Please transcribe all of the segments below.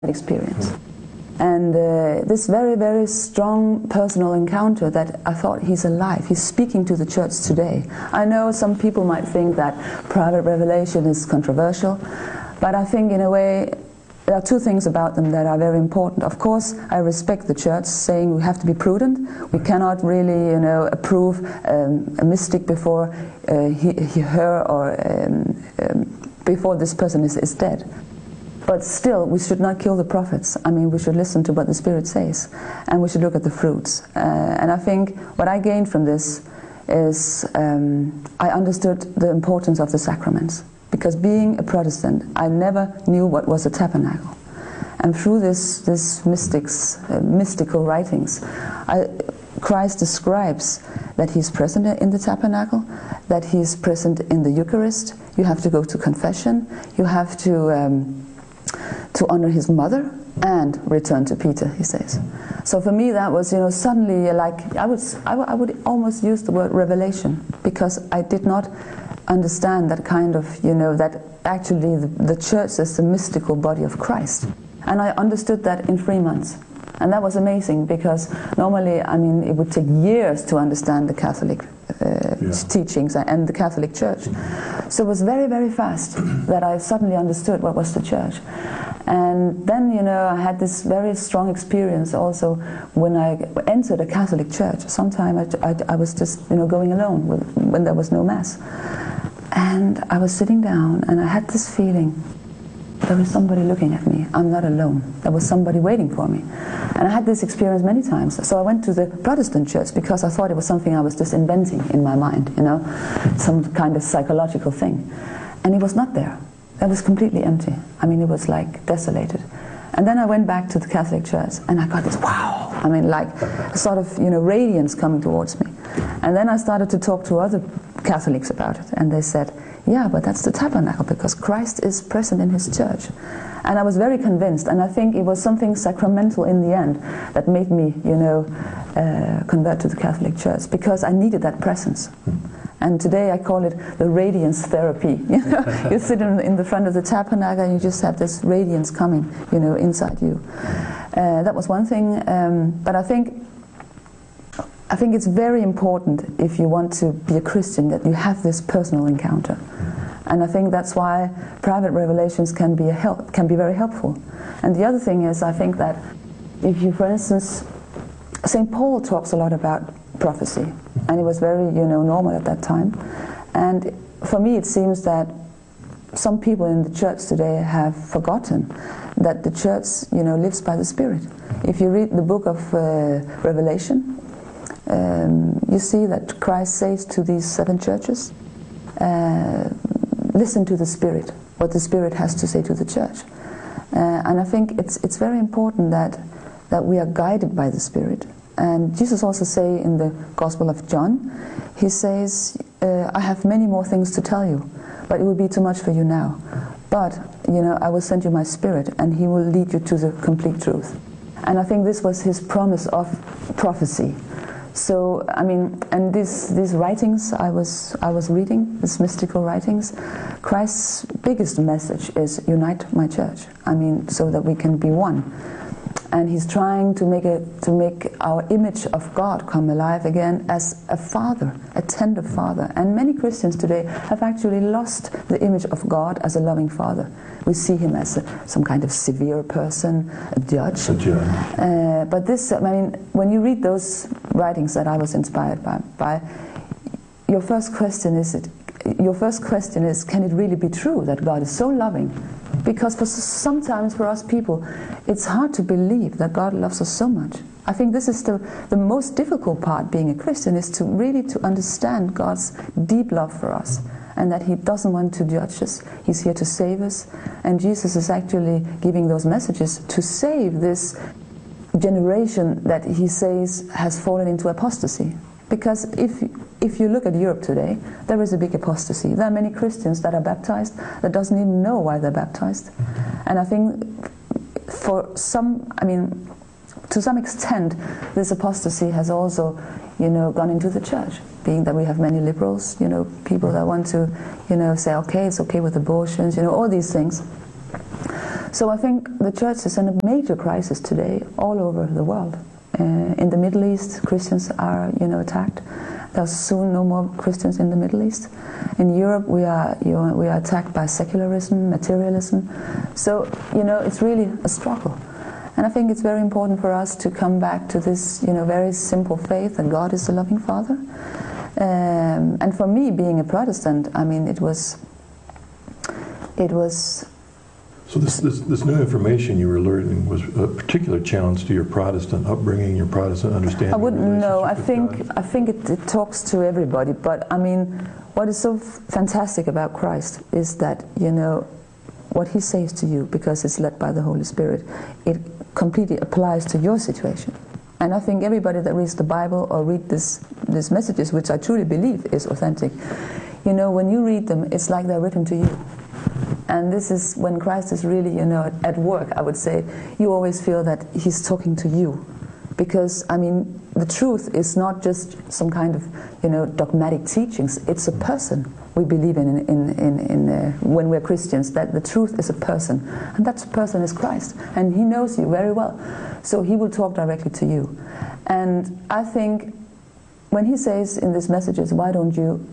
experience. And this very, very strong personal encounter that I thought he's alive, he's speaking to the church today. I know some people might think that private revelation is controversial, but I think in a way there are two things about them that are very important. Of course, I respect the church saying we have to be prudent. We cannot really, approve a mystic before her or before this person is dead. But still, we should not kill the prophets. I mean, we should listen to what the Spirit says, and we should look at the fruits. And I think what I gained from this is I understood the importance of the sacraments. Because being a Protestant, I never knew what was a tabernacle. And through this mystical writings, Christ describes that he's present in the tabernacle, that he's present in the Eucharist. You have to go to confession. You have to honor his mother and return to Peter, he says. So for me that was, suddenly like, I would almost use the word revelation, because I did not understand that kind of, that actually the church is the mystical body of Christ. And I understood that in 3 months. And that was amazing, because normally, I mean, it would take years to understand the Catholic teachings and the Catholic Church. So it was very, very fast that I suddenly understood what was the church. And then, I had this very strong experience also when I entered a Catholic church. Sometimes I was just, going alone when there was no Mass. And I was sitting down and I had this feeling, there is somebody looking at me. I'm not alone. There was somebody waiting for me. And I had this experience many times. So I went to the Protestant church because I thought it was something I was just inventing in my mind, some kind of psychological thing. And it was not there. It was completely empty. I mean, it was like desolated. And then I went back to the Catholic Church and I got this, wow! I mean, like a sort of, radiance coming towards me. And then I started to talk to other Catholics about it. And they said, yeah, but that's the tabernacle, because Christ is present in his church. And I was very convinced, and I think it was something sacramental in the end that made me, convert to the Catholic Church, because I needed that presence. And today I call it the radiance therapy. You sit in the front of the tabernacle and you just have this radiance coming, inside you. That was one thing, but I think it's very important, if you want to be a Christian, that you have this personal encounter. And I think that's why private revelations can be very helpful. And the other thing is, I think that if you, for instance, St. Paul talks a lot about prophecy, and it was very, normal at that time. And for me, it seems that some people in the church today have forgotten that the church, lives by the Spirit. If you read the book of Revelation, you see that Christ says to these 7 churches, listen to the Spirit, what the Spirit has to say to the church. And I think it's very important that we are guided by the Spirit. And Jesus also say in the Gospel of John, he says, I have many more things to tell you, but it will be too much for you now. But, I will send you my Spirit, and he will lead you to the complete truth. And I think this was his promise of prophecy. So, I mean, and these writings I was reading, these mystical writings, Christ's biggest message is unite my church. I mean, so that we can be one. And he's trying to make our image of God come alive again as a father, a tender father. And many Christians today have actually lost the image of God as a loving father. We see him as some kind of severe person, a judge. But this, I mean, when you read those writings that I was inspired by, your first question is, can it really be true that God is so loving? Because sometimes for us people, it's hard to believe that God loves us so much. I think this is the most difficult part being a Christian, is to really understand God's deep love for us, and that he doesn't want to judge us. He's here to save us, and Jesus is actually giving those messages to save this generation that he says has fallen into apostasy. Because if you look at Europe today, there is a big apostasy. There are many Christians that are baptized that doesn't even know why they're baptized. And I think for some, I mean, to some extent, this apostasy has also, gone into the church, being that we have many liberals, people that want to, say, okay, it's okay with abortions, all these things. So I think the church is in a major crisis today all over the world. In the Middle East, Christians are, attacked. There's soon no more Christians in the Middle East. In Europe, we are attacked by secularism, materialism. So, it's really a struggle. And I think it's very important for us to come back to this, very simple faith that God is a loving Father. And for me, being a Protestant, I mean, it was. So this new information you were learning was a particular challenge to your Protestant upbringing, your Protestant understanding. I wouldn't know. I think it talks to everybody. But I mean, what is so fantastic about Christ is that what He says to you, because it's led by the Holy Spirit, it completely applies to your situation. And I think everybody that reads the Bible or read these messages, which I truly believe is authentic, when you read them, it's like they're written to you. And this is when Christ is really, at work, I would say. You always feel that He's talking to you. Because, I mean, the truth is not just some kind of, dogmatic teachings. It's a person we believe in when we're Christians, that the truth is a person. And that person is Christ. And He knows you very well. So He will talk directly to you. And I think when He says in these messages, why don't you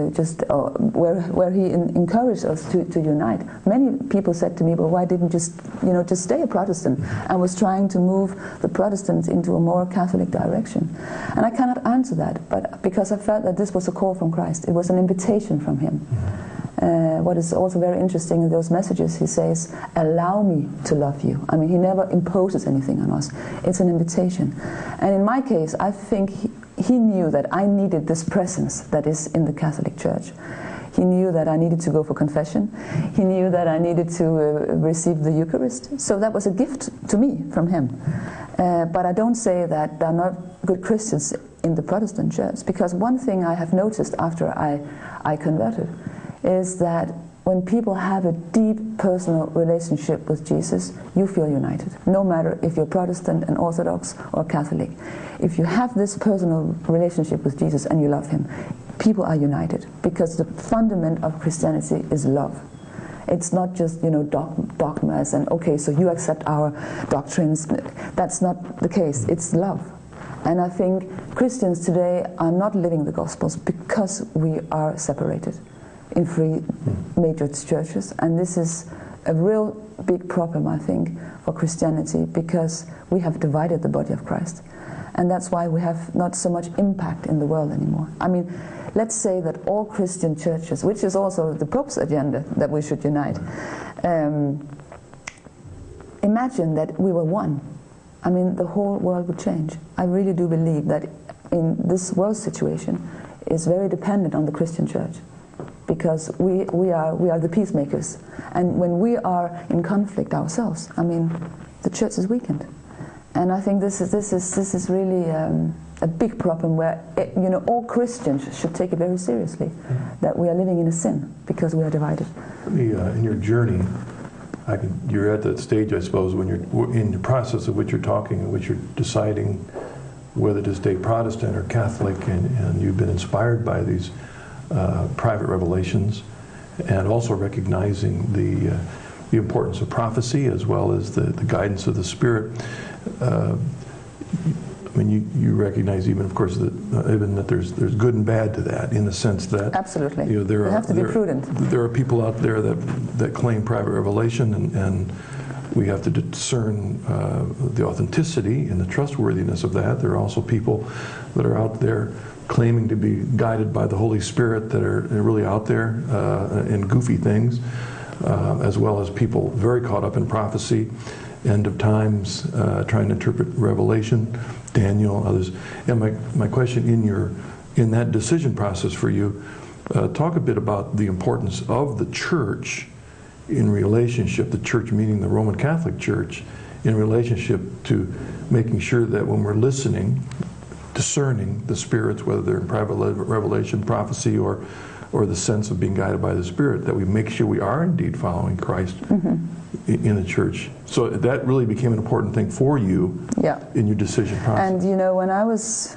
where He encouraged us to unite. Many people said to me, well, why didn't you just stay a Protestant? And was trying to move the Protestants into a more Catholic direction. And I cannot answer that, but because I felt that this was a call from Christ. It was an invitation from Him. What is also very interesting in those messages, He says, allow me to love you. I mean, He never imposes anything on us. It's an invitation. And in my case, I think He knew that I needed this presence that is in the Catholic Church. He knew that I needed to go for confession. He knew that I needed to receive the Eucharist. So that was a gift to me from Him. But I don't say that there are not good Christians in the Protestant Church, because one thing I have noticed after I converted is that when people have a deep personal relationship with Jesus, you feel united, no matter if you're Protestant and Orthodox or Catholic. If you have this personal relationship with Jesus and you love Him, people are united, because the fundament of Christianity is love. It's not just, dogmas and, okay, so you accept our doctrines. That's not the case. It's love. And I think Christians today are not living the Gospels because we are separated in three major churches, and this is a real big problem, I think, for Christianity, because we have divided the body of Christ, and that's why we have not so much impact in the world anymore. I mean, let's say that all Christian churches, which is also the Pope's agenda, that we should unite, imagine that we were one. I mean, the whole world would change. I really do believe that in this world situation is very dependent on the Christian church, because we are the peacemakers, and when we are in conflict ourselves, I mean, the church is weakened, and I think this is really a big problem where all Christians should take it very seriously, that we are living in a sin because we are divided. In your journey, you're at that stage, I suppose, when you're in the process of which you're talking, in which you're deciding whether to stay Protestant or Catholic, and you've been inspired by these private revelations, and also recognizing the importance of prophecy as well as the guidance of the Spirit. I mean, you recognize even, of course, that there's good and bad to that, in the sense that absolutely, you have to be prudent. There are people out there that claim private revelation, and we have to discern the authenticity and the trustworthiness of that. There are also people that are out there claiming to be guided by the Holy Spirit that are really out there in goofy things, as well as people very caught up in prophecy, end of times, trying to interpret Revelation, Daniel, others. And my question in that decision process for you, talk a bit about the importance of the church in relationship, the church meaning the Roman Catholic Church, in relationship to making sure that when we're listening, discerning the spirits, whether they're in private revelation, prophecy, or the sense of being guided by the Spirit, that we make sure we are indeed following Christ in the church. So that really became an important thing for you in your decision process. And when I was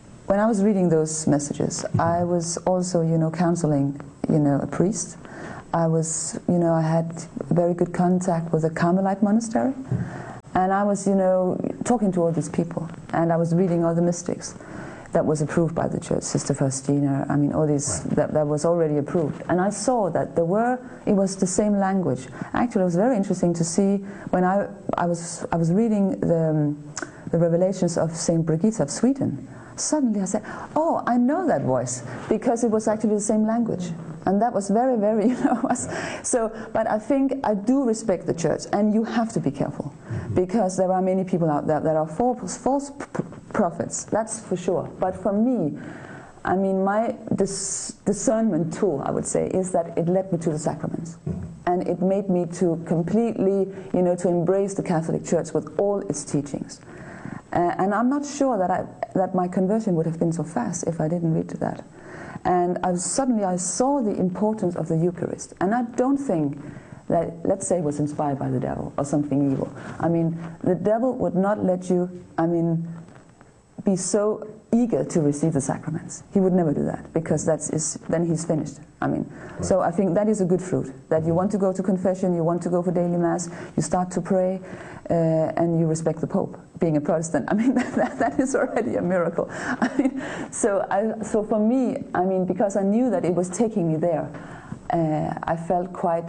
reading those messages, I was also counseling a priest. I was, you know, I had very good contact with the Carmelite monastery, and I was, you know, talking to all these people, and I was reading all the mystics that was approved by the church, Sister Faustina, I mean, all these, that was already approved. And I saw that it was the same language. Actually, it was very interesting to see when I was reading the revelations of Saint Brigitte of Sweden. Suddenly I said, oh, I know that voice, because it was actually the same language. And that was very, very, you know, but I think I do respect the church, and you have to be careful, because there are many people out there that are false prophets, that's for sure. But for me, I mean, my discernment tool, I would say, is that it led me to the sacraments. And it made me to completely, you know, to embrace the Catholic Church with all its teachings. And I'm not sure that my conversion would have been so fast if I didn't read to that. And suddenly I saw the importance of the Eucharist. And I don't think that, let's say, it was inspired by the devil or something evil. I mean, the devil would not let you, I mean, be so eager to receive the sacraments. He would never do that, because then he's finished. I mean, so I think that is a good fruit, that you want to go to confession, you want to go for daily mass, you start to pray, and you respect the Pope. Being a Protestant, I mean, that is already a miracle. I mean, so for me, I mean, because I knew that it was taking me there, I felt quite,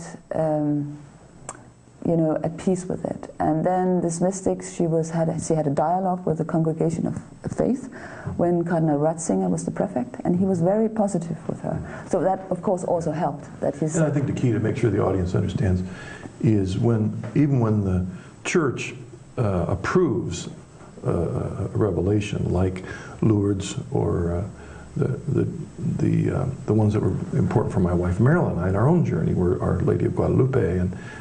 you know, at peace with it. And then this mystic, she had a dialogue with the Congregation of Faith when Cardinal Ratzinger was the prefect, and he was very positive with her. So that, of course, also helped. And I think the key to make sure the audience understands is even when the Church approves a revelation, like Lourdes or the ones that were important for my wife Marilyn and I in our own journey were Our Lady of Guadalupe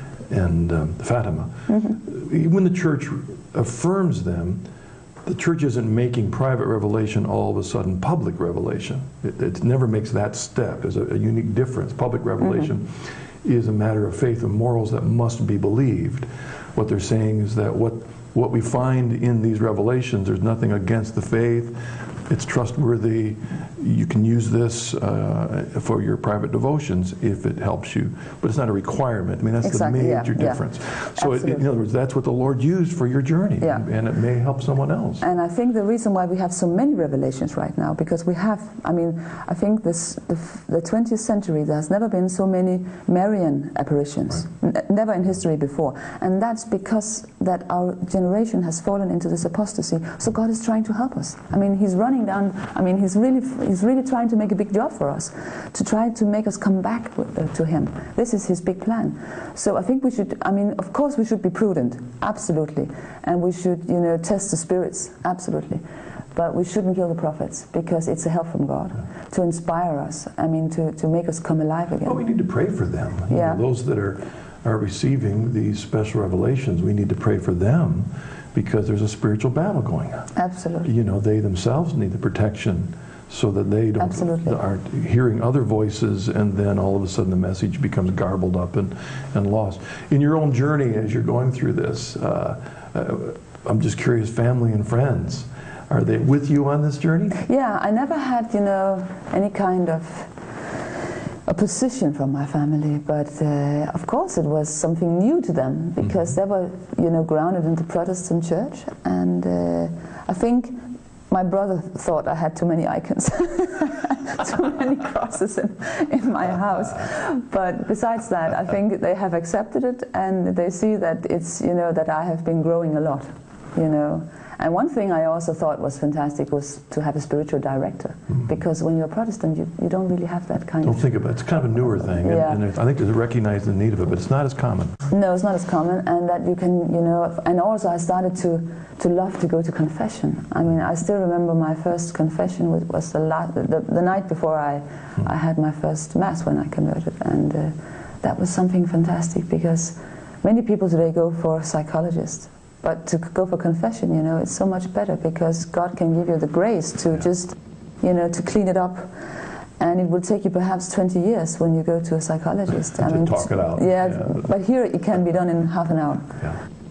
and Fatima. When the Church affirms them, the Church isn't making private revelation all of a sudden public revelation. It never makes that step. There's a unique difference. Public revelation is a matter of faith and morals that must be believed. What they're saying is that what we find in these revelations, there's nothing against the faith. It's trustworthy. You can use this for your private devotions if it helps you, but it's not a requirement. I mean, that's the major difference. So in other words, that's what the Lord used for your journey, and it may help someone else. And I think the reason why we have so many revelations right now, because we have, I mean, I think the 20th century, there has never been so many Marian apparitions, never in history before. And that's because that our generation has fallen into this apostasy, so God is trying to help us. I mean, He's running down, I mean, He's really trying to make a big job for us, to try to make us come back to Him. This is His big plan. So I think we should, I mean, of course we should be prudent, absolutely. And we should, you know, test the spirits, absolutely. But we shouldn't kill the prophets, because it's a help from God to inspire us, I mean, to make us come alive again. Well, we need to pray for them. You know, those that are receiving these special revelations, we need to pray for them, because there's a spiritual battle going on. Absolutely. You know, they themselves need the protection so that they aren't hearing other voices, and then all of a sudden the message becomes garbled up and lost. In your own journey as you're going through this, I'm just curious, family and friends, are they with you on this journey? Yeah, I never had, you know, any kind of opposition from my family, but of course it was something new to them, because they were, you know, grounded in the Protestant church, and I think my brother thought I had too many icons, too many crosses in my house. But besides that, I think they have accepted it, and they see that it's, you know, that I have been growing a lot, you know. And one thing I also thought was fantastic was to have a spiritual director, because when you're a Protestant, you don't really have that kind of... Don't think about it. It's kind of a newer thing, and I think there's a recognized the need of it, but it's not as common. No, it's not as common, and that you can, you know, and also I started to love to go to confession. I mean, I still remember my first confession was the night before I had my first Mass when I converted, and that was something fantastic, because many people today go for psychologists. But to go for confession, you know, it's so much better, because God can give you the grace to just, you know, to clean it up. And it will take you perhaps 20 years when you go to a psychologist. To talk it out. Yeah, but here it can be done in half an hour.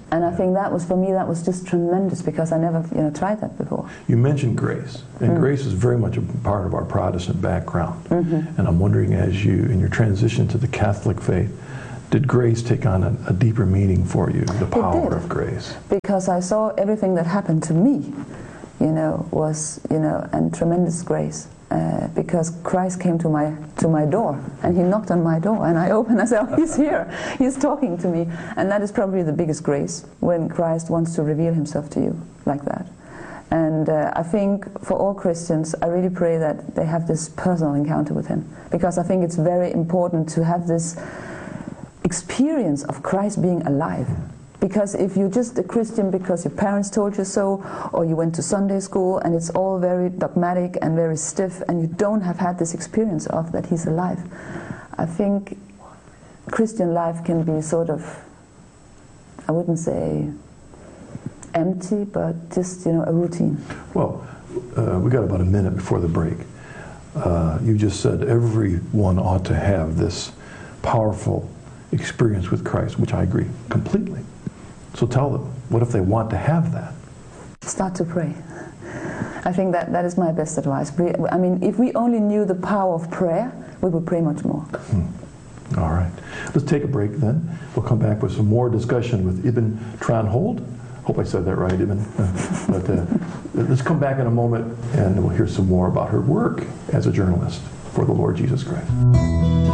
And I think that was, for me, that was just tremendous, because I never, tried that before. You mentioned grace, and grace is very much a part of our Protestant background. And I'm wondering, as you, in your transition to the Catholic faith, did grace take on a deeper meaning for you, the power of grace? Because I saw everything that happened to me, was, and tremendous grace. Because Christ came to my door, and he knocked on my door, and I opened. I said, "Oh, he's here! He's talking to me." And that is probably the biggest grace, when Christ wants to reveal himself to you like that. And I think for all Christians, I really pray that they have this personal encounter with him, because I think it's very important to have this experience of Christ being alive. Because if you're just a Christian because your parents told you so, or you went to Sunday school and it's all very dogmatic and very stiff, and you don't have had this experience of that he's alive, I think Christian life can be sort of, I wouldn't say empty, but just, a routine. Well, we got about a minute before the break. You just said everyone ought to have this powerful experience with Christ, which I agree completely. So tell them, what if they want to have that? Start to pray. I think that is my best advice. I mean, if we only knew the power of prayer, we would pray much more. All right. Let's take a break then. We'll come back with some more discussion with Ibn Tranhold. Hope I said that right, Ibn. Let's come back in a moment, and we'll hear some more about her work as a journalist for the Lord Jesus Christ.